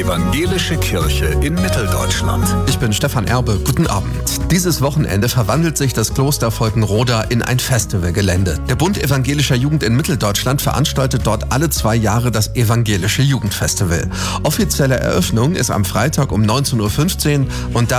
Evangelische Kirche in Mitteldeutschland. Ich bin Stefan Erbe. Guten Abend. Dieses Wochenende verwandelt sich das Kloster Volkenroda in ein Festivalgelände. Der Bund Evangelischer Jugend in Mitteldeutschland veranstaltet dort alle 2 Jahre das Evangelische Jugendfestival. Offizielle Eröffnung ist am Freitag um 19:15 Uhr und